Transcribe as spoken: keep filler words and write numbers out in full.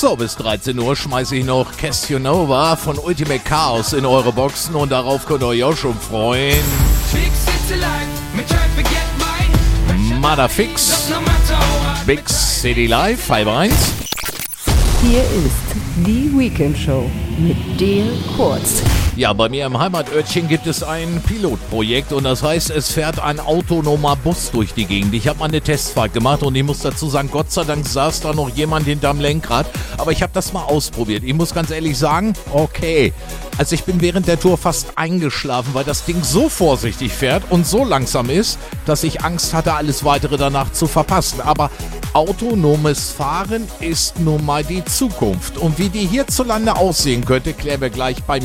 So, bis dreizehn Uhr schmeiße ich noch Castionova von Ultimate Chaos in eure Boxen und darauf könnt ihr euch auch schon freuen. Motherfix, Big City Live, halb eins. Hier ist die Weekend Show mit dir Kurz. Ja, bei mir im Heimatörtchen gibt es ein Pilotprojekt und das heißt, es fährt ein autonomer Bus durch die Gegend. Ich habe mal eine Testfahrt gemacht und ich muss dazu sagen, Gott sei Dank saß da noch jemand hinterm Lenkrad, aber ich habe das mal ausprobiert. Ich muss ganz ehrlich sagen, okay, also ich bin während der Tour fast eingeschlafen, weil das Ding so vorsichtig fährt und so langsam ist, dass ich Angst hatte, alles Weitere danach zu verpassen. Aber autonomes Fahren ist nun mal die Zukunft und wie die hierzulande aussehen könnte, klären wir gleich bei